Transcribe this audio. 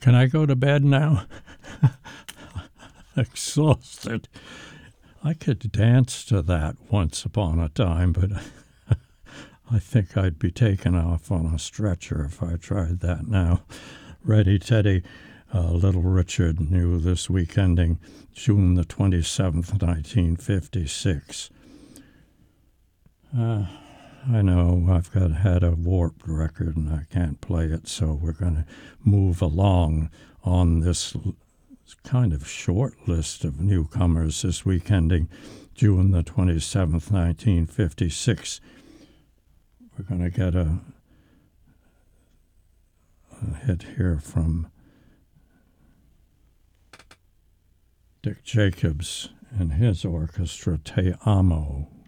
Can I go to bed now? Exhausted. I could dance to that once upon a time, but I think I'd be taken off on a stretcher if I tried that now. Ready, Teddy. Little Richard knew this week ending June the 27th, 1956. I know I've had a warped record and I can't play it, so we're going to move along on this kind of short list of newcomers this week ending June the 27th, 1956. We're going to get a hit here from Dick Jacobs and his orchestra, Te Amo.